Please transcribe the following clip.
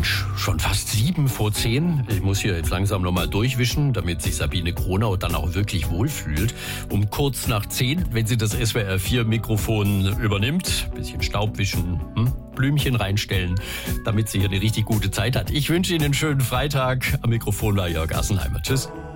Mensch, schon fast 7:10. Ich muss hier jetzt langsam nochmal durchwischen, damit sich Sabine Gronau dann auch wirklich wohlfühlt. Um kurz nach 10, wenn sie das SWR 4 Mikrofon übernimmt, bisschen Staub wischen, Blümchen reinstellen, damit sie hier eine richtig gute Zeit hat. Ich wünsche Ihnen einen schönen Freitag. Am Mikrofon war Jörg Assenheimer. Tschüss.